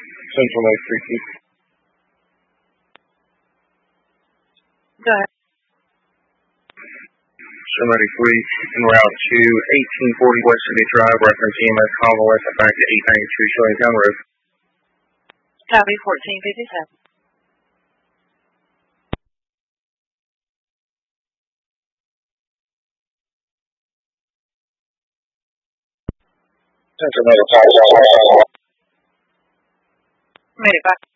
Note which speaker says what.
Speaker 1: Central Lake Freaky.
Speaker 2: Go ahead.
Speaker 1: Somebody free en route to 1840 West City Drive, reference EMS convalescent back to 892 Shillingtown Road.
Speaker 2: Copy 1457.
Speaker 1: Central Lake 5.
Speaker 2: Made it back.